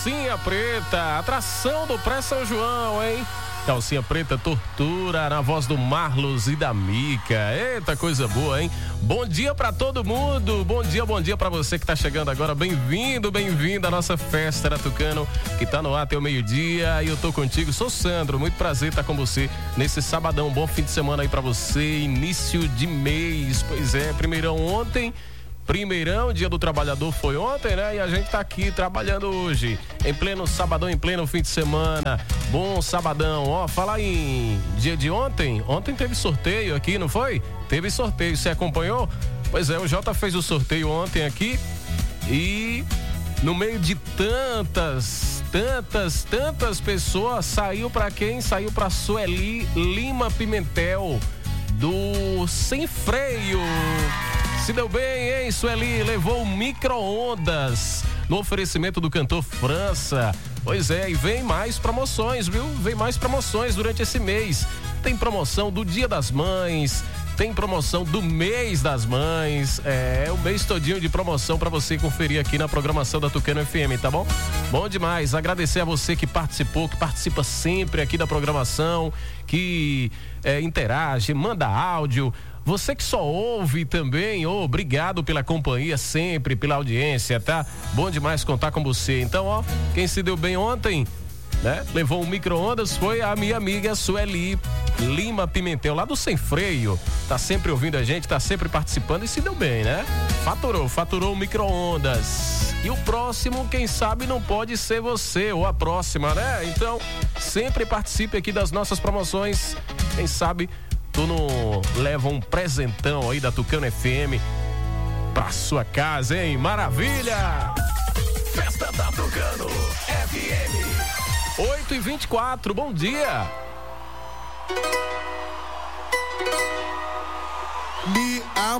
Calcinha Preta, atração do Pré-São João, hein? Calcinha Preta, Tortura, na voz do Marlos e da Mica. Eita, coisa boa, hein? Bom dia pra todo mundo, bom dia pra você que tá chegando agora. Bem-vindo, bem-vinda à nossa festa da Tucano, que tá no ar até o meio-dia. E eu tô contigo, sou Sandro, muito prazer estar com você nesse sabadão. Bom fim de semana aí pra você, início de mês. Pois é, Primeirão, dia do trabalhador foi ontem, né? E a gente tá aqui trabalhando hoje, em pleno sabadão, em pleno fim de semana. Bom sabadão, ó, falar em dia de ontem teve sorteio aqui, não foi? Teve sorteio, você acompanhou? Pois é, o Jota fez o sorteio ontem aqui e no meio de tantas pessoas, saiu pra quem? Saiu pra Sueli Lima Pimentel, do Sem Freio. Se deu bem, hein, Sueli? Levou micro-ondas no oferecimento do cantor França. Pois é, e vem mais promoções, viu? Vem mais promoções durante esse mês. Tem promoção do Dia das Mães, tem promoção do mês das mães. É, o mês todinho de promoção pra você conferir aqui na programação da Tucano FM, tá bom? Bom demais. Agradecer a você que participou, que participa sempre aqui da programação, que interage, manda áudio. Você que só ouve também, obrigado pela companhia sempre, pela audiência, tá? Bom demais contar com você. Então, ó, quem se deu bem ontem, né? Levou um micro-ondas, foi a minha amiga Sueli Lima Pimentel, lá do Sem Freio. Tá sempre ouvindo a gente, tá sempre participando e se deu bem, né? Faturou o micro-ondas. E o próximo, quem sabe, não pode ser você ou a próxima, né? Então, sempre participe aqui das nossas promoções. Quem sabe tu não leva um presentão aí da Tucano FM pra sua casa, hein? Maravilha! Festa da Tucano FM. 8h24, bom dia! Me